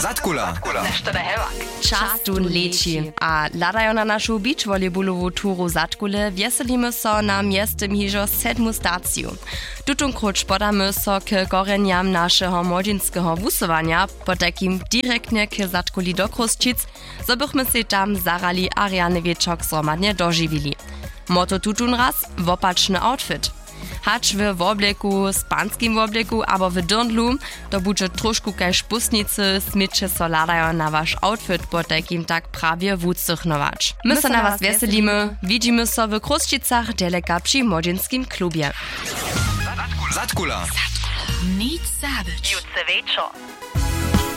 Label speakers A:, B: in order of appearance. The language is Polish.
A: Zatkula.
B: Czas tu leci, a ladają na naszą beach volleyballovú túru Zatkule wieselimy so na miestem hižo 7. staciju. Tutunkrut podamy so k korenjam naszego młodzieńskiego wusowania, po takim direktnie k Zatkuli do Kruszczyc, so bychmy się tam zarali Ariane wieczok zromadnie dożywili. Motto tutun raz, wopaczny outfit. Hacz w wobleku, spanskim wobleku, abo w dądlu, to będzie troszkę kaj szpusnicy, smycze so ladają na wasz outfit po takim tak prawie wucychnować. My se na was weselimy, widzimy so w Kruszczycach, deleka przy młodzieńskim klubie.
A: Zatkula.
C: Nic zabyć.
D: Jutze wieczór.